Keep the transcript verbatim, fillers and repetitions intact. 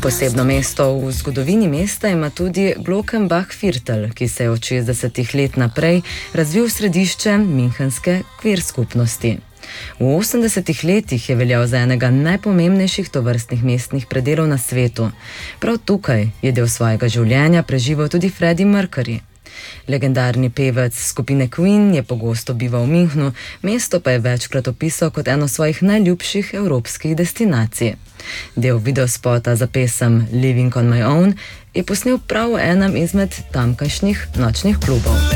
Posebno mesto v zgodovini mesta ima tudi Glockenbach-Viertel, ki se je od šestdesetih let naprej razvil v središče münchenske queer skupnosti. V osemdesetih letih je veljal za enega najpomembnejših tovrstnih mestnih predelov na svetu. Prav tukaj je del svojega življenja preživel tudi Freddie Mercury. Legendarni pevec skupine Queen je pogosto bival v Münchnu, mesto pa je večkrat opisal kot eno svojih najljubših evropskih destinacij. Del videospota za pesem Living on my own je posnel prav v enem izmed tamkajšnjih nočnih klubov.